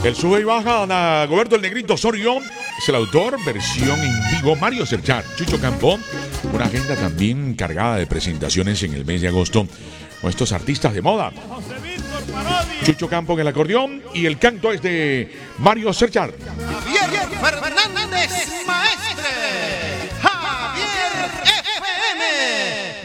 El sube y baja, Dagoberto el Negrito Osorio es el autor, versión en vivo. Mario Serchar, Chucho Campo, una agenda también cargada de presentaciones en el mes de agosto con estos artistas de moda. Chucho Campo en el acordeón y el canto es de Mario Serchar. Javier Fernández Maestre, Javier FM,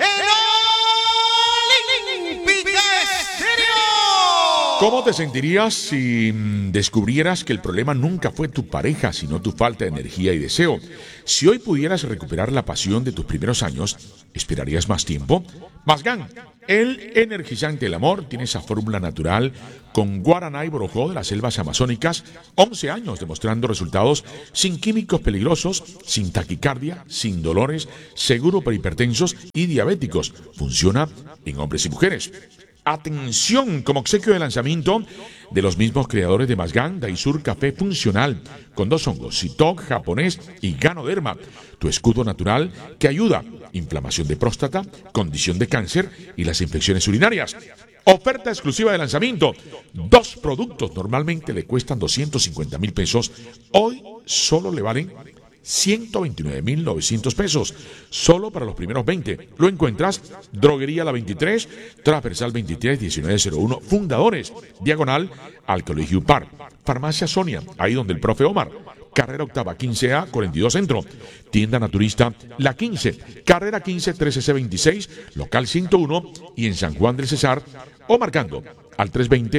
el Olímpica Estéreo. ¿Cómo te sentirías si descubrieras que el problema nunca fue tu pareja, sino tu falta de energía y deseo? Si hoy pudieras recuperar la pasión de tus primeros años, ¿esperarías más tiempo? Mazgán, el energizante del amor, tiene esa fórmula natural con guaraná y borojó de las selvas amazónicas. 11 años demostrando resultados sin químicos peligrosos, sin taquicardia, sin dolores, seguro para hipertensos y diabéticos. Funciona en hombres y mujeres. Atención, como obsequio de lanzamiento de los mismos creadores de Mazgán, Daisur Café Funcional, con 2 hongos, Citok, japonés y Ganoderma, tu escudo natural que ayuda, inflamación de próstata, condición de cáncer y las infecciones urinarias. Oferta exclusiva de lanzamiento, 2 productos normalmente le cuestan 250,000 pesos, hoy solo le valen 129,900 pesos, solo para los primeros 20. Lo encuentras Droguería La 23, Transversal 23 1901, Fundadores, diagonal al Colegio Par. Farmacia Sonia, ahí donde el profe Omar. Carrera Octava 15A 42 Centro. Tienda Naturista La 15, Carrera 15 13C26, local 101 y en San Juan del Cesar, o marcando al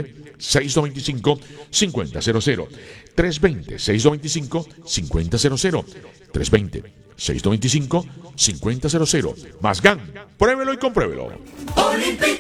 320-625-5000. 320-625-5000. 320-625-5000. Mazgán, pruébelo y compruébelo. Olímpica